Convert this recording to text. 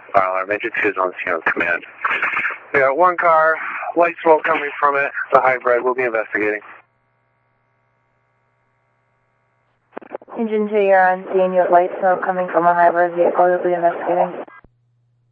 Fire alarm. Engine 2 is on scene on command. We got one car, light smoke coming from it. It's a hybrid. We'll be investigating. Engine 2, you're on scene. You have light smoke coming from a hybrid vehicle. You'll be investigating.